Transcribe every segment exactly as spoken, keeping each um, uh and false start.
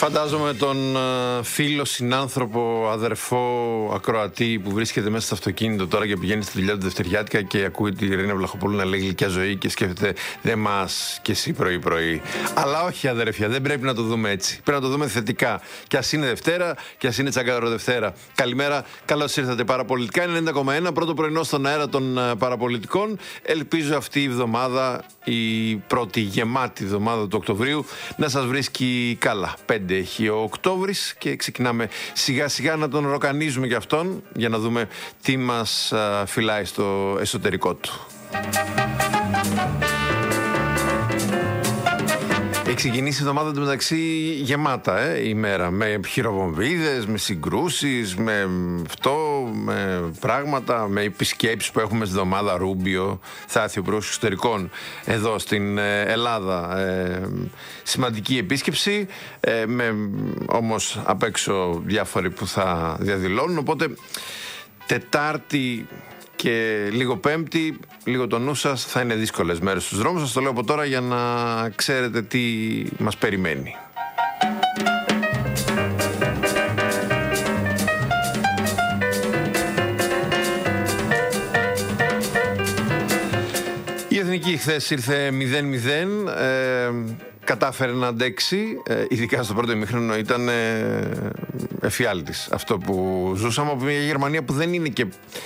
Φαντάζομαι τον φίλο, συνάνθρωπο, αδερφό, ακροατή που βρίσκεται μέσα στο αυτοκίνητο τώρα και πηγαίνει στη δουλειά του Δευτεριάτικα και ακούει τη Ειρήνα Βλαχοπούλου να λέει γλυκιά ζωή και σκέφτεται δεν μας και εσύ πρωί-πρωί. Αλλά όχι, αδέρφια, δεν πρέπει να το δούμε έτσι. Πρέπει να το δούμε θετικά. Κι ας είναι Δευτέρα, κι ας είναι Τσαγκάρο Δευτέρα. Καλημέρα, καλώς ήρθατε. Παραπολιτικά ενενήντα κόμμα ένα, πρώτο πρωινό στον αέρα των παραπολιτικών. Ελπίζω αυτή η εβδομάδα, η πρώτη γεμάτη εβδομάδα του Οκτωβρίου, να σας βρίσκει καλά. Πέντε έχει ο Οκτώβρης και ξεκινάμε σιγά σιγά να τον ροκανίζουμε για αυτόν, για να δούμε τι μας α, φυλάει στο εσωτερικό του. Έχει ξεκινήσει η εβδομάδα του μεταξύ γεμάτα ε, ημέρα, με χειροβομβίδες, με συγκρούσεις, με αυτό, με πράγματα, με επισκέψεις που έχουμε στη εβδομάδα. Ρούμπιο, θα έρθει ο Υπουργός Εξωτερικών εδώ στην Ελλάδα, ε, σημαντική επίσκεψη, ε, με όμως απ' έξω διάφοροι που θα διαδηλώνουν, οπότε Τετάρτη και λίγο Πέμπτη, λίγο το νου σας, θα είναι δύσκολες μέρες στους δρόμους. Σας το λέω από τώρα για να ξέρετε τι μας περιμένει. Η Εθνική χθες ήρθε μηδέν μηδέν, ε, κατάφερε να αντέξει, ε, ειδικά στο πρώτο ημίχρονο ήταν ε, εφιάλτης αυτό που ζούσαμε από μια Γερμανία που δεν είναι και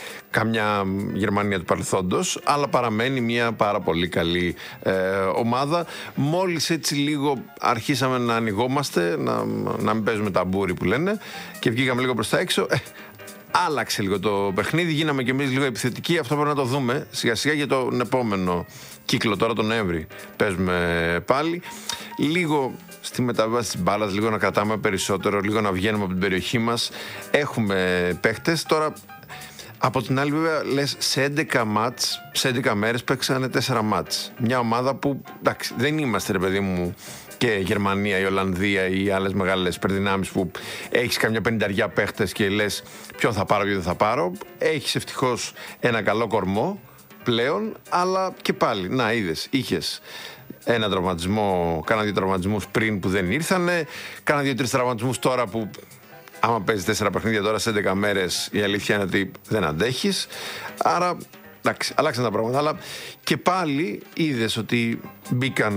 καμιά Γερμανία του παρελθόντος, αλλά παραμένει μια πάρα πολύ καλή ε, ομάδα. Μόλις έτσι λίγο αρχίσαμε να ανοιγόμαστε, να, να μην παίζουμε ταμπούρι που λένε, και βγήκαμε λίγο προς τα έξω, ε, άλλαξε λίγο το παιχνίδι, γίναμε κι εμείς λίγο επιθετικοί. Αυτό πρέπει να το δούμε σιγά σιγά για τον επόμενο κύκλο. Τώρα τον Νοέμβρη παίζουμε πάλι. Λίγο στη μεταβάση της μπάλας, λίγο να κρατάμε περισσότερο, λίγο να βγαίνουμε από την περιοχή μας. Έχουμε παίχτες τώρα. Από την άλλη, βέβαια, λες, σε έντεκα μάτς, σε έντεκα μέρες παίξανε τέσσερα μάτς. Μια ομάδα που, εντάξει, δεν είμαστε, ρε παιδί μου, και Γερμανία, η Ολλανδία ή άλλες μεγάλες υπερδυνάμεις που έχεις καμιά πενταριά παίχτες και λες ποιον θα πάρω, ποιον δεν θα πάρω. Έχεις ευτυχώς ένα καλό κορμό πλέον, αλλά και πάλι, να είδες, είχες ένα τραυματισμό, κάνα δύο τραυματισμούς πριν που δεν ήρθανε, κάνα δύο-τρεις τραυματισμούς τώρα που, άμα παίζεις τέσσερα παιχνίδια τώρα σε έντεκα μέρες, η αλήθεια είναι ότι δεν αντέχεις. Άρα, εντάξει, αλλάξαν τα πράγματα. Αλλά και πάλι είδες ότι μπήκαν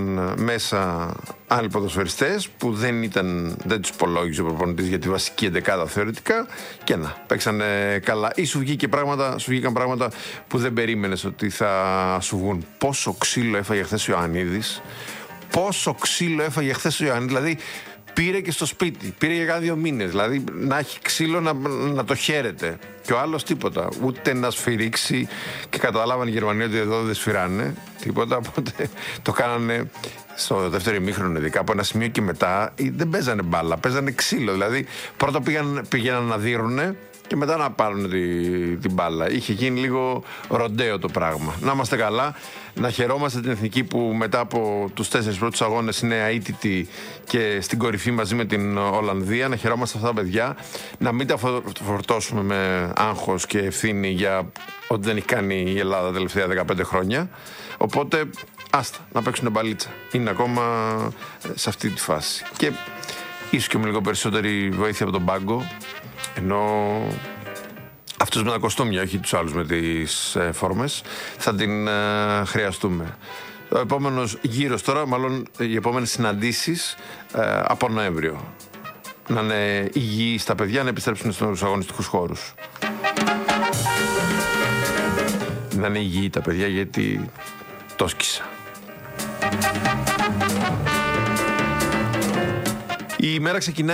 μέσα άλλοι ποδοσφαιριστές που δεν ήταν, δεν τους υπολόγιζε ο προπονητής για τη βασική εντεκάδα θεωρητικά, και να, παίξανε καλά. Ή σου, βγήκε πράγματα, σου βγήκαν πράγματα που δεν περίμενες ότι θα σου βγουν. Πόσο ξύλο έφαγε χθες ο Ιωαννίδης. Πόσο ξύλο έφαγε χθες ο Ιωαννίδης. Δηλαδή, πήρε και στο σπίτι, πήρε για κάνα δύο μήνες. Δηλαδή να έχει ξύλο να, να το χαίρεται. Και ο άλλος τίποτα. Ούτε να σφυρίξει. Και καταλάβανε οι Γερμανοί ότι εδώ δεν σφυράνε τίποτα. Οπότε το κάνανε στο δεύτερο ημίχρονο, ειδικά από ένα σημείο και μετά. Δεν παίζανε μπάλα, παίζανε ξύλο. Δηλαδή πρώτα πήγαν, πήγαιναν να δίρουνε και μετά να πάρουν τη, την μπάλα. Είχε γίνει λίγο ροντέο το πράγμα. Να είμαστε καλά, να χαιρόμαστε την Εθνική που μετά από τους τέσσερις πρώτους αγώνες είναι αίτητη και στην κορυφή μαζί με την Ολλανδία. Να χαιρόμαστε αυτά τα παιδιά, να μην τα φορτώσουμε με άγχος και ευθύνη για ό,τι δεν έχει κάνει η Ελλάδα τα τελευταία δεκαπέντε χρόνια. Οπότε άστα, να παίξουν μπαλίτσα. Είναι ακόμα σε αυτή τη φάση. Και ίσως και με λίγο περισσότερη βοήθεια από τον πάγκο. Ενώ αυτούς με τα κοστούμια, όχι τους άλλους με τις ε, φόρμες, θα την ε, χρειαστούμε. Ο επόμενος γύρος τώρα, μάλλον οι επόμενες συναντήσεις ε, από Νοέμβριο. Να είναι υγιείς τα παιδιά, να επιστρέψουν στους αγωνιστικούς χώρους. Να είναι υγιεί τα παιδιά, γιατί το σκίσα. Η ημέρα ξεκινάει